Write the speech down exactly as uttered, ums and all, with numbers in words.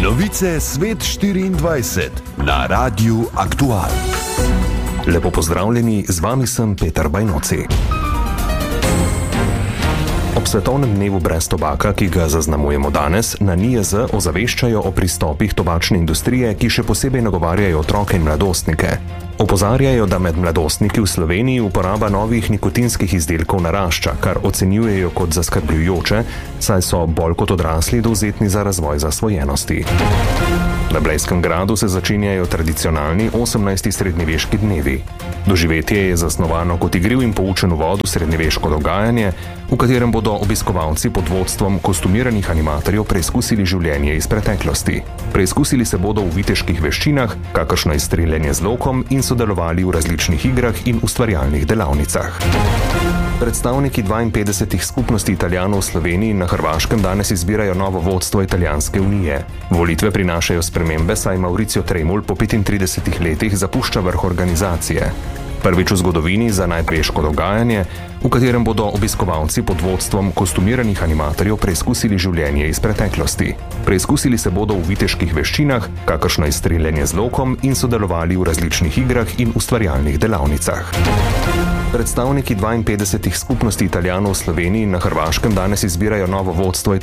Novice Svet štiriindvajset na Radiu Aktual. Lepo pozdravljeni, z vami sem Peter Bajnoci. Ob svetovnem dnevu brez tobaka, ki ga zaznamujemo danes, na N I J Z ozaveščajo o pristopih tobačne industrije, ki še posebej nagovarjajo otroke in mladostnike. Opozarjajo, da med mladostniki v Sloveniji uporaba novih nikotinskih izdelkov narašča, kar ocenjujejo kot zaskrbljujoče, saj so bolj kot odrasli dovzetni za razvoj zasvojenosti. Na Blejskem gradu se začenjajo tradicionalni osemnajsti srednjeveški dnevi. Doživetje je zasnovano kot igriv in poučen uvod v srednjeveško dogajanje, v katerem bodo obiskovalci pod vodstvom kostumiranih animatorjev preizkusili življenje iz preteklosti. Preizkusili se bodo v viteških veščinah, kakršno je streljanje z lokom, in sodelovali v različnih igrah in ustvarjalnih delavnicah. Predstavniki dvainpetdesetih skupnosti Italijanov v Sloveniji in na Hrvaškem danes izbirajo novo vodstvo Italijanske unije. Volitve prinašajo spremembe, saj Mauricio Tremul po petintridesetih letih zapušča vrh organizacije. Prvič v zgodovini za najpeško dogajanje, v katerem bodo obiskovalci pod vodstvom kostumiranih animatorjev preizkusili življenje iz preteklosti. Preizkusili se bodo v viteških veščinah, kakršno je streljanje z lokom, in sodelovali v različnih igrah in ustvarjalnih delavnicah. Predstavniki dvainpetdesetih skupnosti Italijanov v Sloveniji in na Hrvaškem danes izbirajo novo vodstvo